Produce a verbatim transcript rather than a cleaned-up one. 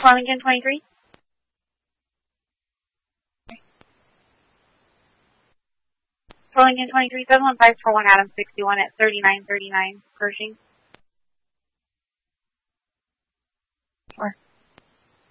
Farmington twenty-three. Farmington twenty-three, seven one five four one Adam sixty-one at thirty-nine thirty-nine Pershing.